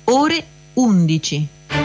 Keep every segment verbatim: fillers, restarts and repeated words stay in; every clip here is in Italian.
ore undici.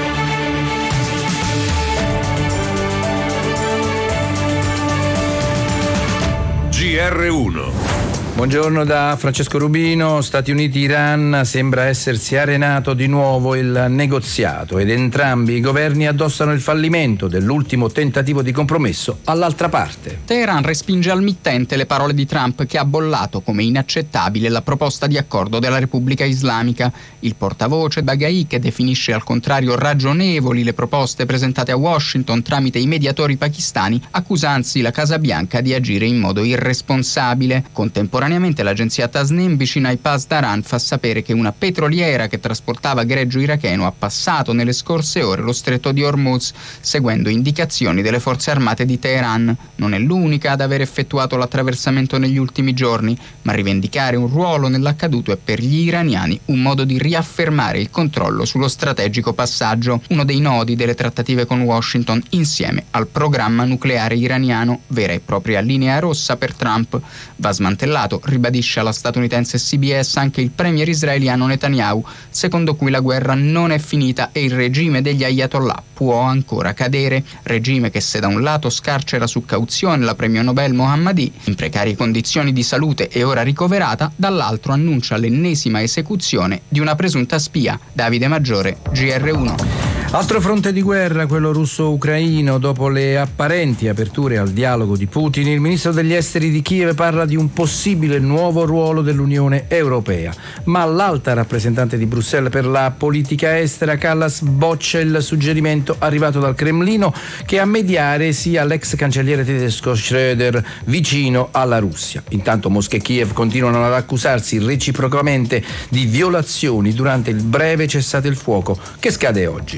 G R uno. Buongiorno da Francesco Rubino. Stati Uniti-Iran, sembra essersi arenato di nuovo il negoziato ed entrambi i governi addossano il fallimento dell'ultimo tentativo di compromesso all'altra parte. Teheran respinge al mittente le parole di Trump, che ha bollato come inaccettabile la proposta di accordo della Repubblica Islamica. Il portavoce Baghai, che definisce al contrario ragionevoli le proposte presentate a Washington tramite i mediatori pakistani, accusa anzi la Casa Bianca di agire in modo irresponsabile. Contemporaneamente l'agenzia Tasnim vicino ai Pasdaran fa sapere che una petroliera che trasportava greggio iracheno ha passato nelle scorse ore lo stretto di Hormuz, seguendo indicazioni delle forze armate di Teheran. Non è l'unica ad aver effettuato l'attraversamento negli ultimi giorni, ma rivendicare un ruolo nell'accaduto è per gli iraniani un modo di riaffermare il controllo sullo strategico passaggio, uno dei nodi delle trattative con Washington insieme al programma nucleare iraniano, vera e propria linea rossa per Trump. Va smantellato, ribadisce alla statunitense C B S anche il premier israeliano Netanyahu, secondo cui la guerra non è finita e il regime degli Ayatollah può ancora cadere, regime che se da un lato scarcera su cauzione la premio Nobel Mohammadi, in precarie condizioni di salute e ora ricoverata, dall'altro annuncia l'ennesima esecuzione di una presunta spia. Davide Maggiore, G R uno. Altro fronte di guerra, quello russo-ucraino. Dopo le apparenti aperture al dialogo di Putin, il ministro degli esteri di Kiev parla di un possibile nuovo ruolo dell'Unione Europea. Ma l'alta rappresentante di Bruxelles per la politica estera, Kallas, boccia il suggerimento arrivato dal Cremlino che a mediare sia l'ex cancelliere tedesco Schröder, vicino alla Russia. Intanto Mosca e Kiev continuano ad accusarsi reciprocamente di violazioni durante il breve cessate il fuoco che scade oggi.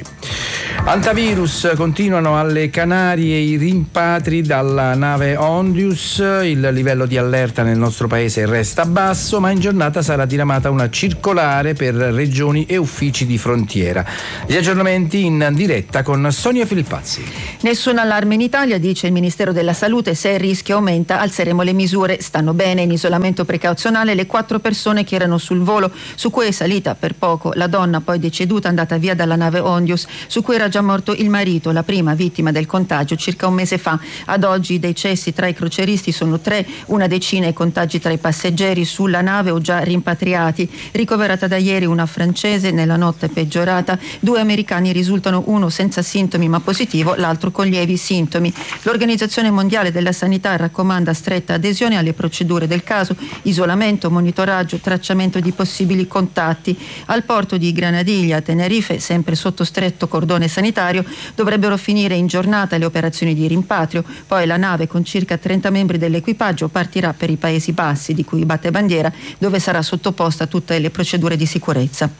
Antivirus, continuano alle Canarie i rimpatri dalla nave Ondius, il livello di allerta nel nostro paese resta basso, ma in giornata sarà diramata una circolare per regioni e uffici di frontiera. Gli aggiornamenti in diretta con Sonia Filippazzi. Nessun allarme in Italia, dice il Ministero della Salute. Se il rischio aumenta alzeremo le misure. Stanno bene in isolamento precauzionale le quattro persone che erano sul volo su cui è salita per poco la donna poi deceduta andata via dalla nave Ondius, su cui era già morto il marito, la prima vittima del contagio circa un mese fa. Ad oggi i decessi tra i crocieristi sono tre, una decina i contagi tra i passeggeri sulla nave o già rimpatriati. Ricoverata da ieri una francese, nella notte peggiorata. Due americani risultano, uno senza sintomi ma positivo, l'altro con lievi sintomi. L'Organizzazione Mondiale della Sanità raccomanda stretta adesione alle procedure del caso, isolamento, monitoraggio, tracciamento di possibili contatti. Al porto di Granadiglia, Tenerife, sempre sotto stretto cordone sanitario, dovrebbero finire in giornata le operazioni di rimpatrio. Poi la nave, con circa trenta membri dell'equipaggio, partirà per i Paesi Bassi, di cui batte bandiera, dove sarà sottoposta a tutte le procedure di sicurezza.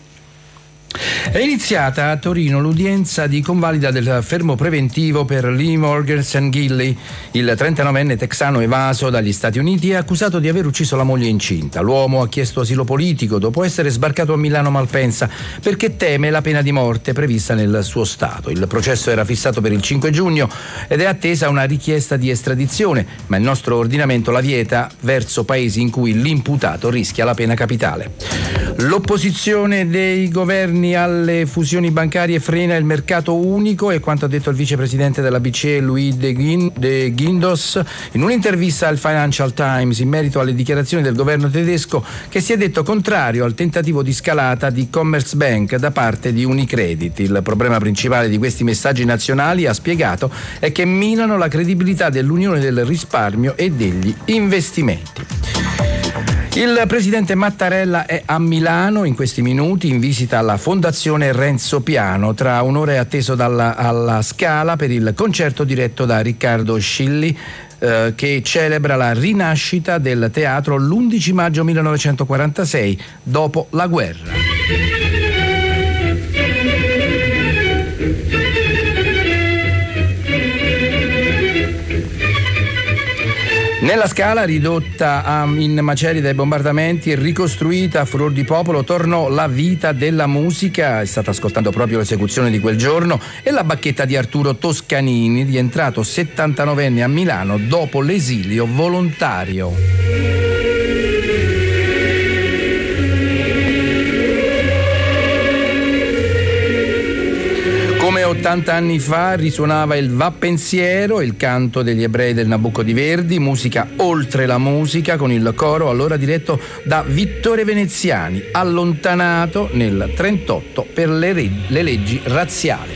È iniziata a Torino l'udienza di convalida del fermo preventivo per Lee Morgensen Gilly. Il trentanovenne texano evaso dagli Stati Uniti è accusato di aver ucciso la moglie incinta. L'uomo ha chiesto asilo politico dopo essere sbarcato a Milano Malpensa perché teme la pena di morte prevista nel suo stato. Il processo era fissato per il cinque giugno ed è attesa una richiesta di estradizione, ma il nostro ordinamento la vieta verso paesi in cui l'imputato rischia la pena capitale. L'opposizione dei governi alle fusioni bancarie frena il mercato unico, è quanto ha detto il vicepresidente della B C E Luis de Guindos in un'intervista al Financial Times in merito alle dichiarazioni del governo tedesco, che si è detto contrario al tentativo di scalata di Commerzbank da parte di Unicredit. Il problema principale di questi messaggi nazionali, ha spiegato, è che minano la credibilità dell'Unione del risparmio e degli investimenti. Il presidente Mattarella è a Milano in questi minuti in visita alla Fondazione Renzo Piano. Tra un'ora è atteso dalla, alla Scala per il concerto diretto da Riccardo Scilli, eh, che celebra la rinascita del teatro l'undici maggio millenovecentoquarantasei, dopo la guerra. Nella Scala, ridotta in macerie dai bombardamenti e ricostruita a furor di popolo, tornò la vita della musica. È stata ascoltando proprio l'esecuzione di quel giorno e la bacchetta di Arturo Toscanini, rientrato settantanovenne a Milano dopo l'esilio volontario. Come ottanta anni fa risuonava il Va Pensiero, il canto degli ebrei del Nabucco di Verdi, musica oltre la musica, con il coro allora diretto da Vittore Veneziani, allontanato nel trentotto per le, re- le leggi razziali.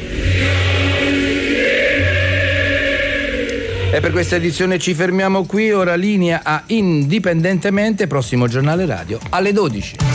E per questa edizione ci fermiamo qui, ora linea a Indipendentemente, prossimo giornale radio alle dodici.